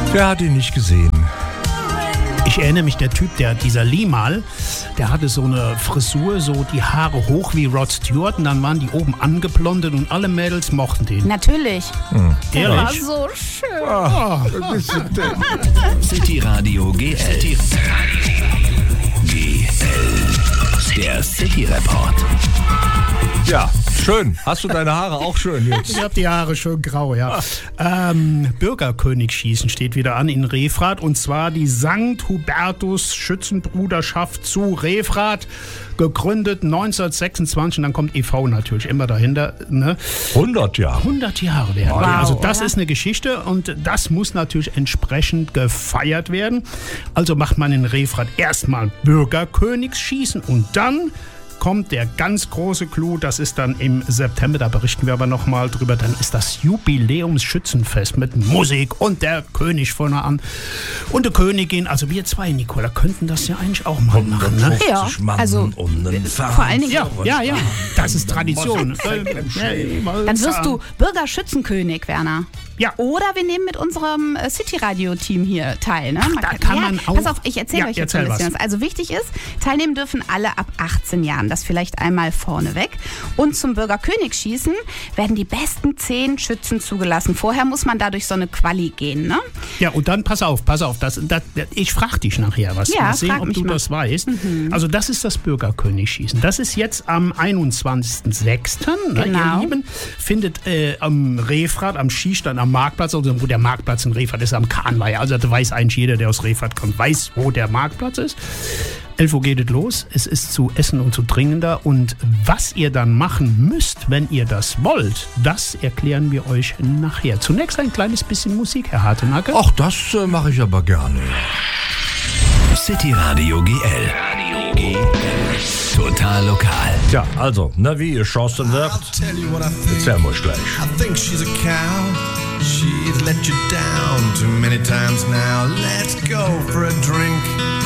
Wer hat ihn nicht gesehen? Ich erinnere mich, dieser Limal, der hatte so eine Frisur, so die Haare hoch wie Rod Stewart und dann waren die oben angeblondet und alle Mädels mochten den. Natürlich. Der war Ehrlich? so schön. City Radio GL. Der City Report. Ja, schön. Hast du deine Haare auch schön jetzt? Ich habe die Haare schön grau, ja. Bürgerkönig-Schießen steht wieder an in Refrath und zwar die St. Hubertus Schützenbruderschaft zu Refrath, gegründet 1926 und dann kommt e.V. natürlich immer dahinter. Ne? 100 Jahre. 100 Jahre werden. Wow, Also das oder? ist eine Geschichte und das muss natürlich entsprechend gefeiert werden. Also macht man in Refrath erstmal Bürgerkönigsschießen und dann kommt der ganz große Clou, das ist dann im September, da berichten wir aber nochmal drüber, dann ist das Jubiläumsschützenfest mit Musik und der König vorne an und die Königin, also wir zwei, Nicola, könnten das ja eigentlich auch mal machen, ne? Ja, Mann also und einen vor allen Dingen, Ja, das ist Tradition. dann wirst du Bürgerschützenkönig, Werner. Ja. Oder wir nehmen mit unserem City-Radio-Team hier teil. Ne? da kann man auch- Pass auf, ich erzähle Ja, euch jetzt erzähl ein bisschen was. was. Also wichtig ist, teilnehmen dürfen alle ab 18 Jahren. Das vielleicht einmal vorneweg. Und zum Bürgerkönigsschießen werden die besten 10 Schützen zugelassen. Vorher muss man da durch so eine Quali gehen. Ne? Ja, und dann pass auf, ich frage dich nachher was. Ja, mal sehen, frag ob mich du mal. das weißt. Also das ist das Bürgerkönig-Schießen. Das ist jetzt am 21.06. Ne, Genau. ihr Lieben, findet am Refrath, am Schießstand, am Marktplatz, also wo der Marktplatz in Refrath ist, am Kahnweiher. Also da weiß eigentlich jeder, der aus Refrath kommt, weiß, wo der Marktplatz ist. 11 Uhr geht es los. Es ist zu essen und zu trinken da. Und was ihr dann machen müsst, wenn ihr das wollt, das erklären wir euch nachher. Zunächst ein kleines bisschen Musik, Herr Hartenacke. Ach, das mache ich aber gerne. City Radio GL. Total lokal. Ja, also, wie ihr Chancen wird, Tell you what I think. erzählen wir euch gleich. I think she's a cow. She's let you down too many times now. Let's go for a drink.